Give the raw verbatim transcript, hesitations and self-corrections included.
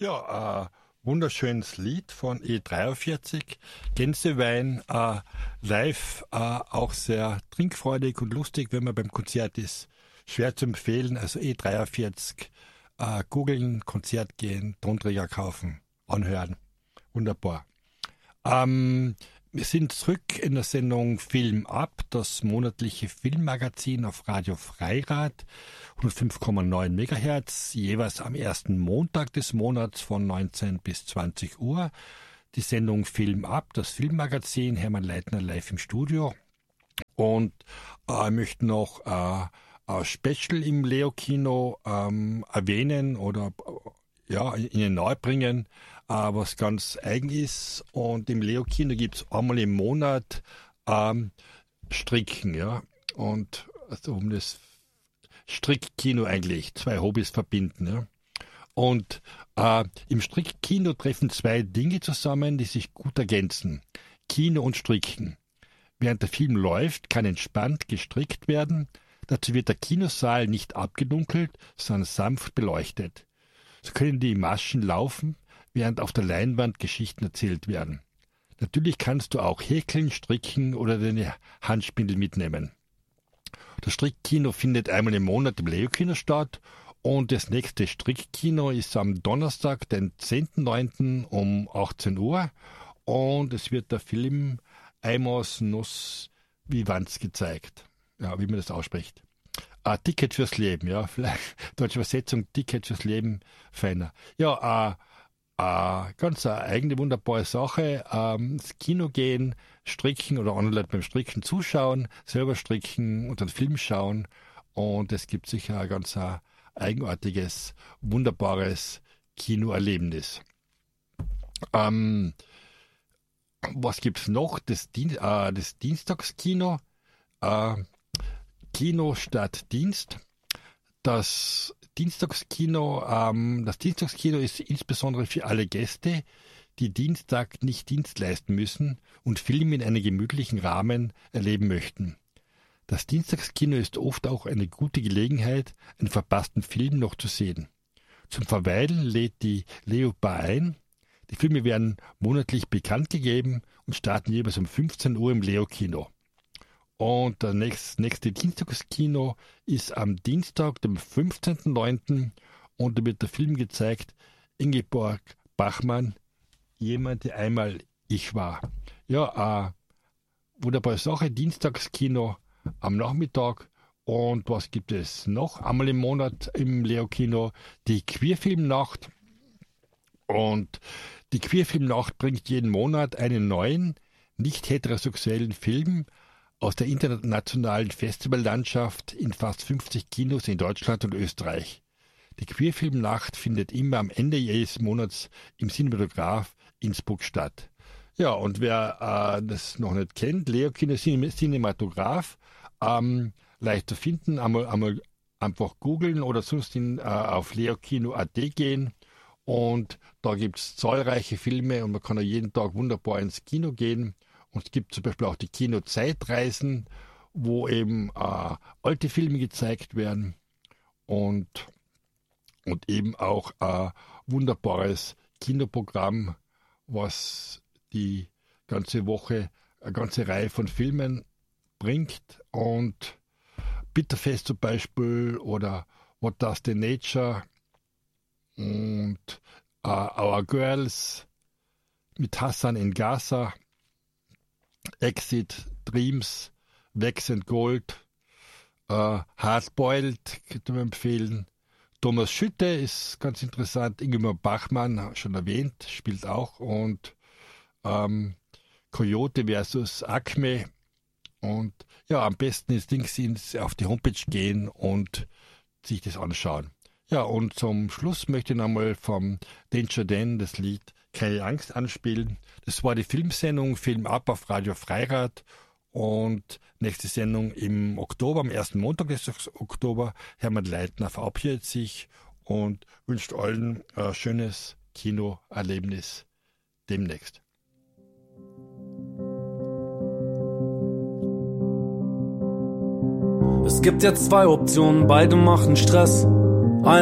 Ja, äh, wunderschönes Lied von E dreiundvierzig. Gänsewein, äh, live, äh, auch sehr trinkfreudig und lustig, wenn man beim Konzert ist. Schwer zu empfehlen, also E dreiundvierzig, äh, googeln, Konzert gehen, Tonträger kaufen, anhören. Wunderbar. Ähm, wir sind zurück in der Sendung Film ab, das monatliche Filmmagazin auf Radio Freirad, hundertfünf Komma neun Megahertz, jeweils am ersten Montag des Monats von neunzehn bis zwanzig Uhr. Die Sendung Film ab, das Filmmagazin, Hermann Leitner live im Studio. Und äh, ich möchte noch äh, ein Special im Leo-Kino ähm, erwähnen oder äh, ja, Ihnen nahebringen, Uh, was ganz eigen ist. Und im Leo-Kino gibt es einmal im Monat ähm, Stricken, ja. Und also um das Strickkino eigentlich, zwei Hobbys verbinden, ja. Und äh, im Strickkino treffen zwei Dinge zusammen, die sich gut ergänzen. Kino und Stricken. Während der Film läuft, kann entspannt gestrickt werden. Dazu wird der Kinosaal nicht abgedunkelt, sondern sanft beleuchtet. So können die Maschen laufen, während auf der Leinwand Geschichten erzählt werden. Natürlich kannst du auch häkeln, stricken oder deine Handspindel mitnehmen. Das Strickkino findet einmal im Monat im Leo-Kino statt und das nächste Strickkino ist am Donnerstag, den zehnten neunten um achtzehn Uhr und es wird der Film Amos Nos Vivants gezeigt. Ja, wie man das ausspricht. Ein Ticket fürs Leben, ja, vielleicht deutsche Übersetzung, Ticket fürs Leben, feiner. Ja, äh, Uh, ganz eine eigene, wunderbare Sache. Um, ins Kino gehen, stricken oder andere Leute beim Stricken zuschauen, selber stricken und einen Film schauen. Und es gibt sicher ein ganz ein eigenartiges, wunderbares Kinoerlebnis. Um, was gibt's noch? Das, Dien uh, das Dienstagskino. Uh, Kino statt Dienst. Das Dienstagskino, ähm, das Dienstagskino ist insbesondere für alle Gäste, die Dienstag nicht Dienst leisten müssen und Filme in einem gemütlichen Rahmen erleben möchten. Das Dienstagskino ist oft auch eine gute Gelegenheit, einen verpassten Film noch zu sehen. Zum Verweilen lädt die Leo Bar ein. Die Filme werden monatlich bekannt gegeben und starten jeweils um fünfzehn Uhr im Leo-Kino. Und das nächste, nächste Dienstagskino ist am Dienstag, dem fünfzehnten neunten und da wird der Film gezeigt, Ingeborg Bachmann, jemand, der einmal ich war. Ja, äh, wunderbare Sache, Dienstagskino am Nachmittag. Und was gibt es noch? Einmal im Monat im Leo-Kino die Queerfilmnacht. Und die Queerfilmnacht bringt jeden Monat einen neuen, nicht heterosexuellen Film aus der internationalen Festivallandschaft in fast fünfzig Kinos in Deutschland und Österreich. Die Queerfilmnacht findet immer am Ende jedes Monats im Cinematograph Innsbruck statt. Ja, und wer äh, das noch nicht kennt, Leo-Kino Cinematograph, ähm, leicht zu finden, einmal, einmal einfach googeln oder sonst in, äh, auf leokino punkt at gehen. Und da gibt es zahlreiche Filme und man kann ja jeden Tag wunderbar ins Kino gehen. Und es gibt zum Beispiel auch die Kino-Zeitreisen, wo eben äh, alte Filme gezeigt werden und, und eben auch ein wunderbares Kinoprogramm, was die ganze Woche eine ganze Reihe von Filmen bringt. Und Bitterfest zum Beispiel oder What Does the Nature und uh, Our Girls mit Hassan in Gaza, Exit, Dreams, Wax and Gold, uh, Hardboiled, könnte man empfehlen. Thomas Schütte ist ganz interessant, Ingemar Bachmann, schon erwähnt, spielt auch. Und ähm, Coyote versus Acme. Und ja, am besten ist Dings auf die Homepage gehen und sich das anschauen. Ja, und zum Schluss möchte ich nochmal vom Danger Dan das Lied Keine Angst anspielen. Das war die Filmsendung Film ab auf Radio Freirad und nächste Sendung im Oktober, am ersten Montag des Oktober. Hermann Leitner verabschiedet sich und wünscht allen ein schönes Kinoerlebnis demnächst. Es gibt jetzt zwei Optionen, beide machen Stress.